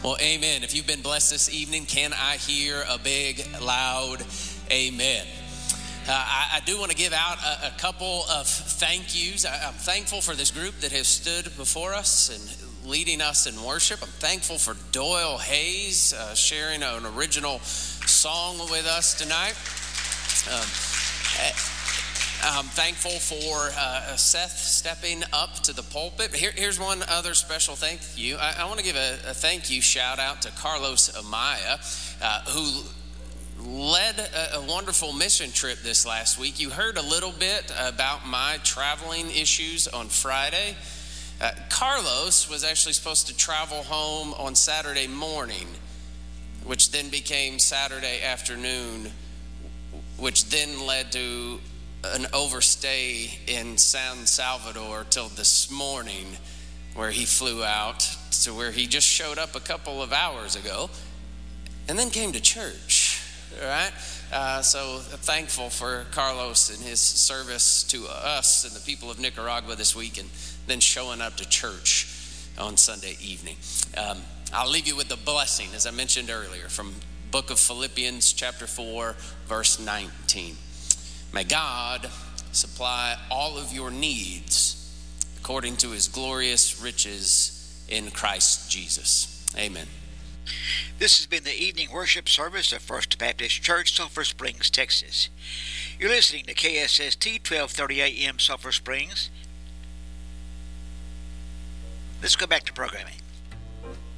Well, amen. If you've been blessed this evening, can I hear a big, loud amen? I do want to give out a couple of thank yous. I'm thankful for this group that has stood before us and leading us in worship. I'm thankful for Doyle Hayes sharing an original song with us tonight. I'm thankful for Seth stepping up to the pulpit. Here's one other special thank you. I want to give a thank you shout out to Carlos Amaya, who led a wonderful mission trip this last week. You heard a little bit about my traveling issues on Friday. Carlos was actually supposed to travel home on Saturday morning, which then became Saturday afternoon, which then led to an overstay in San Salvador till this morning, where he flew out to where he just showed up a couple of hours ago and then came to church. All right, so thankful for Carlos and his service to us and the people of Nicaragua this week, and then showing up to church on Sunday evening. I'll leave you with the blessing, as I mentioned earlier, from book of Philippians chapter 4, verse 19. May God supply all of your needs according to his glorious riches in Christ Jesus. Amen. This has been the evening worship service of First Baptist Church, Sulphur Springs, Texas. You're listening to KSST 1230 AM Sulphur Springs. Let's go back to programming.